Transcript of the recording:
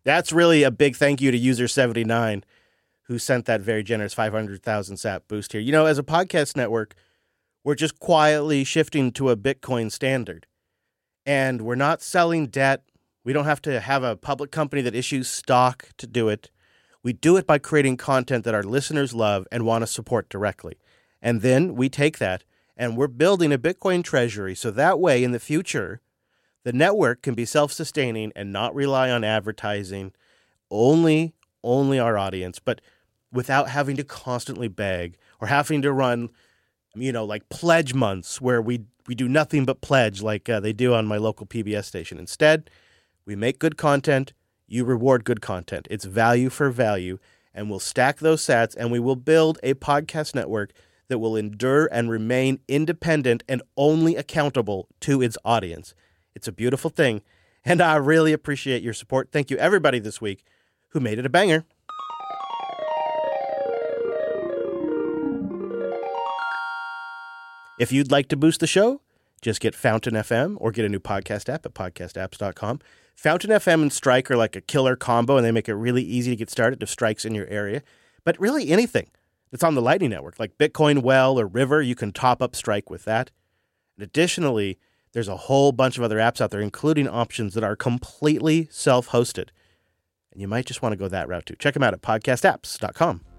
That's really a big thank you to user79 who sent that very generous 500,000 sat boost here. You know, as a podcast network, we're just quietly shifting to a Bitcoin standard. And we're not selling debt. We don't have to have a public company that issues stock to do it. We do it by creating content that our listeners love and want to support directly. And then we take that and we're building a Bitcoin treasury. So that way in the future, the network can be self-sustaining and not rely on advertising, only our audience, but without having to constantly beg or having to run, like pledge months where we do nothing but pledge like they do on my local PBS station. Instead, we make good content. You reward good content. It's value for value, and we'll stack those sats, and we will build a podcast network that will endure and remain independent and only accountable to its audience. It's a beautiful thing, and I really appreciate your support. Thank you, everybody, this week who made it a banger. If you'd like to boost the show, just get Fountain FM or get a new podcast app at podcastapps.com. Fountain FM and Strike are like a killer combo, and they make it really easy to get started if Strike's in your area. But really anything that's on the Lightning Network, like Bitcoin Well or River, you can top up Strike with that. And additionally, there's a whole bunch of other apps out there, including options that are completely self-hosted. And you might just want to go that route too. Check them out at podcastapps.com.